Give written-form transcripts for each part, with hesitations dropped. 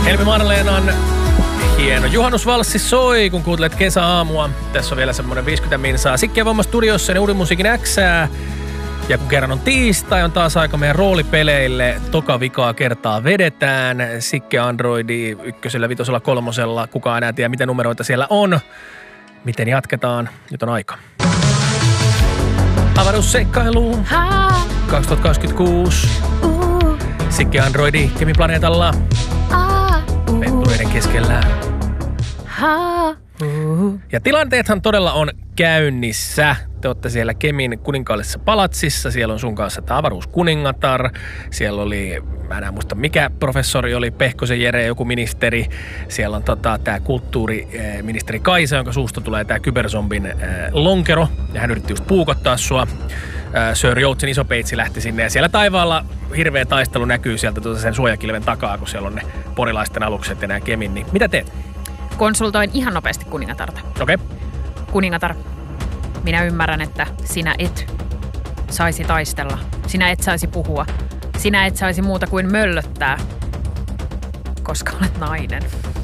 Helmi Marleenan hieno juhannusvalssi soi, kun kuuntelet kesäaamua. Tässä on vielä semmoinen 50 minsaa. Sikke Vamma studiossa ja Uuden musiikin Xää. Ja kun kerran on tiistai, on taas aika meidän roolipeleille. Toka vikaa kertaa vedetään. Sikke Androidi 1, 5, 3. Kukaan enää tiedä, mitä numeroita siellä on. Miten jatketaan? Nyt on aika. Avaruusseikkailuun 2026. Sikke Androidi Kemi-planeetalla. Pentureiden keskellä. Ja tilanteethan todella on käynnissä. Te olette siellä Kemin kuninkaallisessa palatsissa. Siellä on sun kanssa tämä avaruuskuningatar. Siellä oli, mä en muista mikä professori oli, Pehkosen Jere, joku ministeri. Siellä on tämä kulttuuriministeri Kaisa, jonka suusta tulee tämä kyberzombin lonkero. Ja hän yritti just puukottaa sua. Sir Joutsen isopeitsi lähti sinne ja siellä taivaalla hirveä taistelu näkyy sieltä sen suojakilven takaa, kun siellä on ne porilaisten alukset ja nämä Kemin. Niin mitä teet? Konsultoin ihan nopeasti kuningatarta. Okei. Kuningatar, minä ymmärrän, että sinä et saisi taistella. Sinä et saisi puhua. Sinä et saisi muuta kuin möllöttää, koska olet nainen.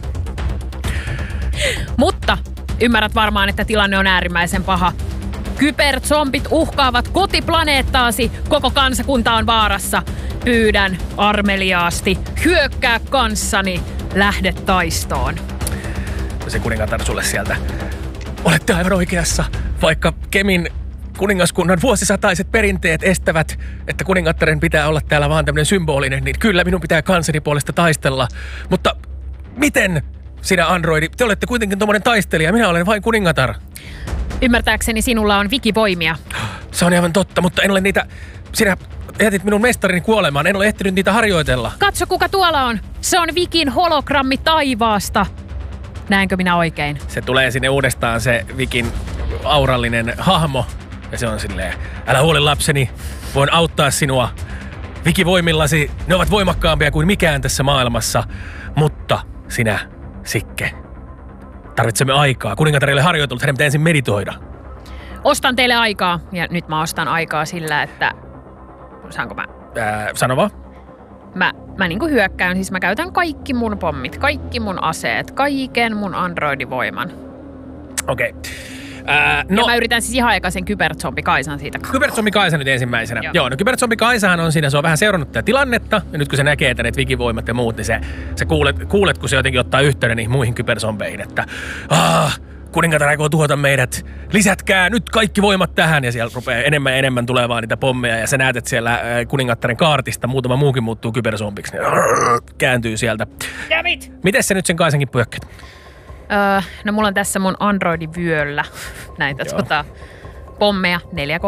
Mutta ymmärrät varmaan, että tilanne on äärimmäisen paha. Kyberzombit uhkaavat kotiplaneettaasi. Koko kansakunta on vaarassa. Pyydän armeliaasti. Hyökkää kanssani. Lähde taistoon. Se kuningatar sulle sieltä. Olette aivan oikeassa. Vaikka Kemin kuningaskunnan vuosisataiset perinteet estävät, että kuningattaren pitää olla täällä vaan tämmöinen symbolinen, niin kyllä minun pitää kansani puolesta taistella. Mutta miten sinä Androidi? Te olette kuitenkin tommonen taistelija. Minä olen vain kuningatar. Ymmärtääkseni sinulla on vikivoimia. Se on aivan totta, mutta en ole niitä... Sinä jätit minun mestarini kuolemaan. En ole ehtinyt niitä harjoitella. Katso, kuka tuolla on. Se on Vikin hologrammi taivaasta. Näenkö minä oikein? Se tulee sinne uudestaan se Vikin aurallinen hahmo. Ja se on silleen, älä huoli lapseni, voin auttaa sinua. Vikivoimillasi, ne ovat voimakkaampia kuin mikään tässä maailmassa. Mutta sinä, Sikke, tarvitsemme aikaa. Kuningatarille harjoitellut, hänen pitää ensin meditoida. Ostan teille aikaa. Ja nyt mä ostan aikaa sillä, että... Saanko mä? Sano vaan. Mä niinku hyökkään. Siis mä käytän kaikki mun pommit, kaikki mun aseet, kaiken mun androidivoiman. Okei. No, ja mä yritän siis ihan aika sen kyberzombi Kaisan siitä. Kyberzombi Kaisa nyt ensimmäisenä. Joo, no kyberzombi Kaisahan on siinä, se on vähän seurannut tätä tilannetta. Ja nyt kun se näkee, että ne vikivoimat ja muut, niin se kuulet, kun se jotenkin ottaa yhteyden niihin muihin kyberzombeihin, että kuningatar aikoo tuhota meidät. Lisätkää nyt kaikki voimat tähän. Ja siellä rupeaa enemmän ja enemmän tulee vaan niitä pommeja. Ja sä näet, että siellä kuningattaren kaartista muutama muukin muuttuu kyberzombiksi. Ne kääntyy sieltä. Miten sä nyt sen Kaisankin pyökkät? No mulla on tässä mun androidivyöllä näitä pommeja 4